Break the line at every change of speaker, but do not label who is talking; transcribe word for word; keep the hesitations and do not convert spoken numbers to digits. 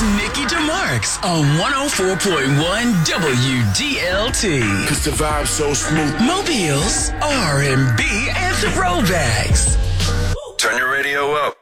It's Nikki DeMarks on one oh four point one W D L T.
Cause the vibe's so smooth.
Mobiles, R and B, and throwbacks.
Turn your radio up.